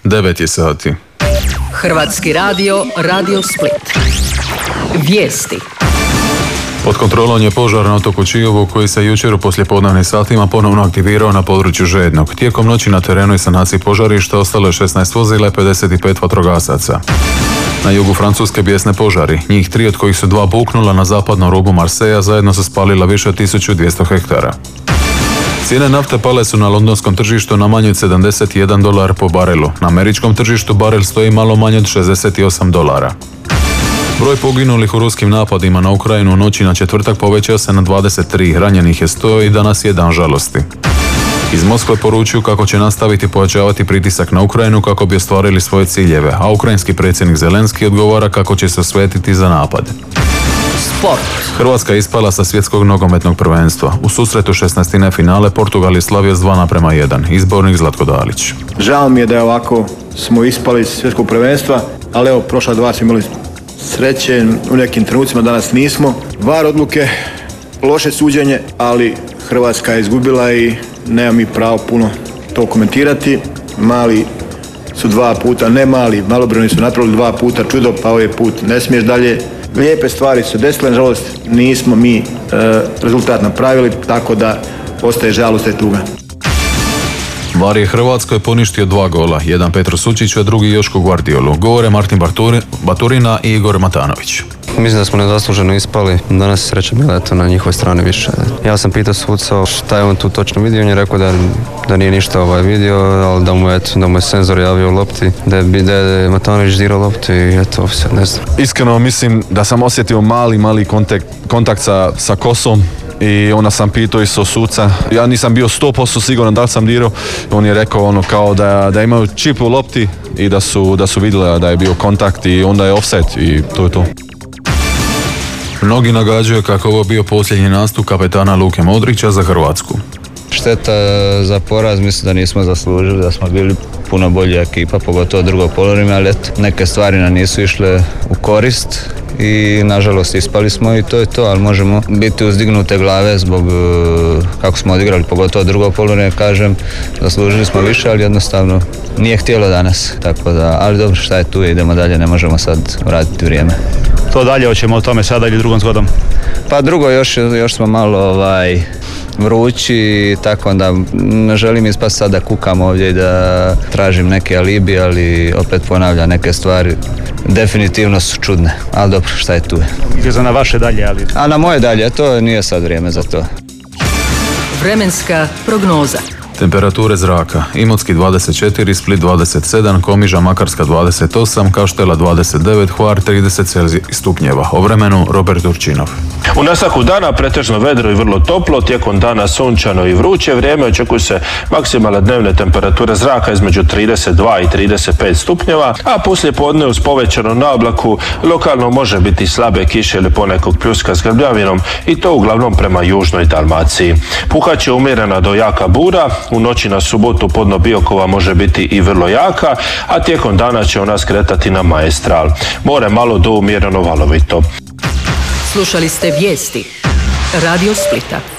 9 je sati. Hrvatski radio, Radio Split. Vijesti. Pod kontrolom je požar na otoku Čiovu koji se jučer u poslijepodnevnim satima ponovno aktivirao na području Žednog. Tijekom noći na terenu i sanaciji požarišta ostalo je 16 vozila i 55 vatrogasaca. Na jugu Francuske bijesne požari, njih 3 od kojih su 2 buknula na zapadnom rubu Marseja, zajedno su spalila više od 1200 hektara. Cijene nafte pale su na londonskom tržištu na manje od $71 po barelu. Na američkom tržištu barel stoji malo manje od $68. Broj poginulih u ruskim napadima na Ukrajinu u noći na četvrtak povećao se na 23, ranjenih je 100 i danas je dan žalosti. Iz Moskve poručuju kako će nastaviti pojačavati pritisak na Ukrajinu kako bi ostvarili svoje ciljeve, a ukrajinski predsjednik Zelenski odgovara kako će se osvetiti za napad. Sport. Hrvatska je ispala sa svjetskog nogometnog prvenstva. U susretu 16. finale Portugal je slavio s 2:1. Izbornik Zlatko Dalić. Žao mi je da je ovako smo ispali iz svjetskog prvenstva, ali evo prošla 2 smo imali sreće, u nekim trenucima danas nismo. VAR odluke, loše suđenje, ali Hrvatska je izgubila i nema mi pravo puno to komentirati. Mali su 2 puta, ne mali, malobrojni su napravili 2 puta čudo, pa ovaj put ne smiješ dalje. Lijepe stvari su desile, nažalost nismo mi rezultat napravili, tako da ostaje žalost i tuga. VAR je Hrvatskoj poništio 2 gola, jedan Petru Sučiću, a drugi Jošku Guardiolu. Govore Martin Baturina i Igor Matanović. Mislim da smo nezasluženo ispali, danas je sreća bila na njihovoj strani više. Ja sam pitao suca šta je on tu točno vidio, on je rekao da nije ništa vidio, ali da mu je senzor javio lopti, da je Matanović dirao lopti i eto, sve ne znam. Iskreno mislim da sam osjetio mali kontakt sa kosom i onda sam pitao isto suca. Ja nisam bio 100% siguran da li sam dirao, on je rekao kao da imaju čip u lopti i da su vidjeli da je bio kontakt i onda je offset i to je to. Mnogi nagađaju kako ovo bio posljednji nastup kapetana Luke Modrića za Hrvatsku. Šteta za poraz, mislim da nismo zaslužili, da smo bili puno bolja ekipa, pogotovo drugo poluvreme, ali neke stvari nam nisu išle u korist i nažalost ispali smo i to je to, ali možemo biti uzdignute glave zbog kako smo odigrali, pogotovo drugo poluvreme, kažem, zaslužili smo više, ali jednostavno nije htjelo danas, tako da, ali dobro, šta je tu, idemo dalje, ne možemo sad vratiti vrijeme. To dalje, hoćemo o tome sada ili drugom zgodom? Pa drugo, još smo malo vrući, tako da ne želim ispast sad da kukam ovdje i da tražim neke alibi, ali opet ponavljam, neke stvari definitivno su čudne, ali dobro, šta je tu. Za na vaše dalje, ali... A na moje dalje, to nije sad vrijeme za to. Vremenska prognoza. Temperature zraka: Imotski 24, Split 27, Komiža Makarska 28, Kaštela 29, Hvar 30 stupnjeva. O vremenu Robert Turčinov. U nastavku dana pretežno vedro i vrlo toplo, tijekom dana sunčano i vruće vrijeme, očekuju se maksimalne dnevne temperature zraka između 32 i 35 stupnjeva, a poslije podne uz povećanu naoblaku lokalno može biti slabe kiše ili ponekog pljuska s grmljavinom i to uglavnom prema južnoj Dalmaciji. Puhat je umjerena do jaka bura, u noći na subotu podno Biokova može biti i vrlo jaka, a tijekom dana će ona skretati na Maestral. More malo do umjereno valovito. Slušali ste vijesti Radio Splita.